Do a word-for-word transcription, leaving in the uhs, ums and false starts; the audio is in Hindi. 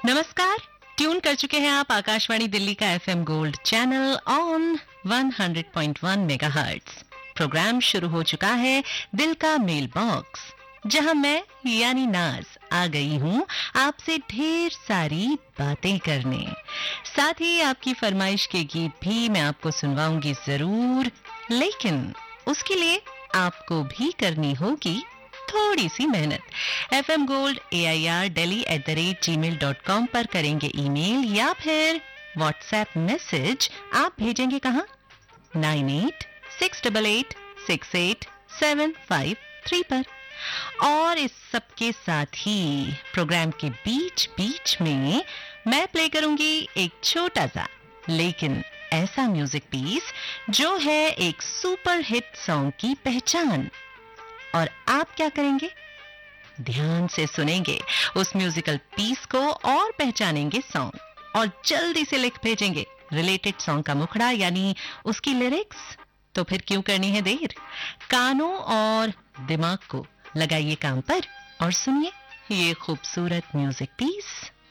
नमस्कार, ट्यून कर चुके हैं आप आकाशवाणी दिल्ली का FM gold channel on hundred point one megahertz. Programme शुरू हो चुका है दिल का मेल बॉक्स, जहां मैं यानी नाज आ गई हूं आपसे ढेर सारी बातें करने। साथ ही आपकी फरमाइश के गीत भी मैं आपको सुनवाऊंगी जरूर, लेकिन उसके लिए आपको भी करनी होगी थोड़ी सी मेहनत। F M gold A I R Delhi at the rate ji mail dot com पर करेंगे ईमेल या फिर व्हाट्सएप मैसेज। आप भेजेंगे कहाँ? Nine eight six double eight six eight seven five three पर। और इस सब के साथ ही प्रोग्राम के बीच बीच में मैं प्ले करूंगी एक छोटा सा लेकिन ऐसा म्यूजिक पीस जो है एक सुपर हिट सॉन्ग की पहचान। और आप क्या करेंगे? ध्यान से सुनेंगे उस म्यूजिकल पीस को और पहचानेंगे सॉन्ग, और जल्दी से लिख भेजेंगे रिलेटेड सॉन्ग का मुखड़ा यानी उसकी लिरिक्स। तो फिर क्यों करनी है देर? कानों और दिमाग को लगाइए काम पर और सुनिए ये खूबसूरत म्यूजिक पीस।